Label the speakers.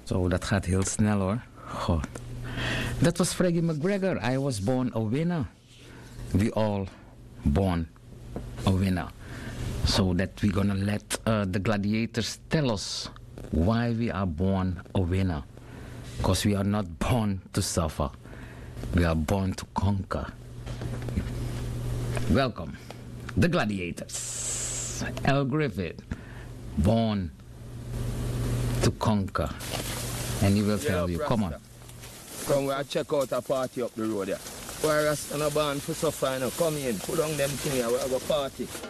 Speaker 1: Zo, dat gaat heel snel hoor. God. Dat was Freddie McGregor. I was born a winner. We all born a winner. So that we're gonna let the gladiators tell us why we are born a winner. Because we are not born to suffer. We are born to conquer. Welcome, the gladiators. Al Griffith, born to conquer. And he will tell you, come on.
Speaker 2: Come we check out a party up the road there. Why Rasta no born for suffer, you know. Come in, put on them thing here, we have a party.